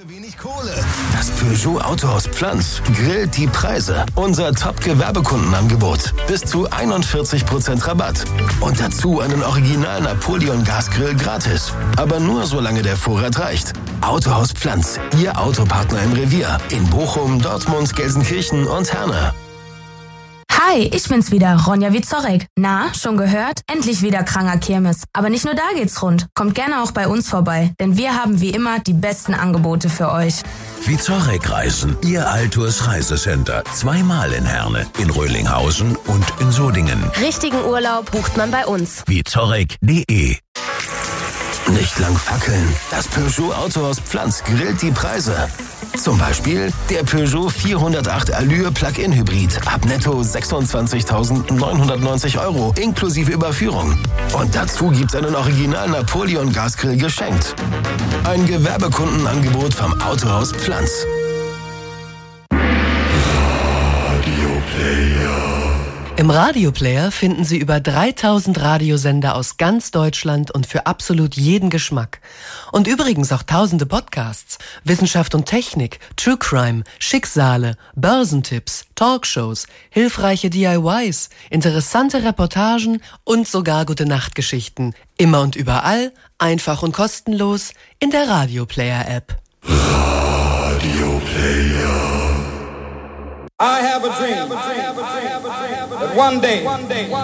Wenig Kohle. Das Peugeot Autohaus Pflanz grillt die Preise. Unser Top-Gewerbekundenangebot. Bis zu 41% Rabatt. Und dazu einen Original Napoleon Gasgrill gratis. Aber nur solange der Vorrat reicht. Autohaus Pflanz, Ihr Autopartner im Revier. In Bochum, Dortmund, Gelsenkirchen und Herne. Hi, ich bin's wieder, Ronja Wieczorek. Na, schon gehört? Endlich wieder Kranger Kirmes. Aber nicht nur da geht's rund. Kommt gerne auch bei uns vorbei, denn wir haben wie immer die besten Angebote für euch. Wieczorek Reisen, Ihr Altours Reisecenter. Zweimal in Herne, in Röhlinghausen und in Sodingen. Richtigen Urlaub bucht man bei uns. Wieczorek.de. Nicht lang fackeln. Das Peugeot Autohaus Pflanz grillt die Preise. Zum Beispiel der Peugeot 408 Allure Plug-in Hybrid ab netto 26.990 € inklusive Überführung. Und dazu gibt's einen Original Napoleon Gasgrill geschenkt. Ein Gewerbekundenangebot vom Autohaus Pflanz. Im Radioplayer finden Sie über 3000 Radiosender aus ganz Deutschland und für absolut jeden Geschmack. Und übrigens auch tausende Podcasts, Wissenschaft und Technik, True Crime, Schicksale, Börsentipps, Talkshows, hilfreiche DIYs, interessante Reportagen und sogar Gute-Nacht-Geschichten. Immer und überall, einfach und kostenlos in der Radioplayer-App. Radioplayer. I have a dream that one day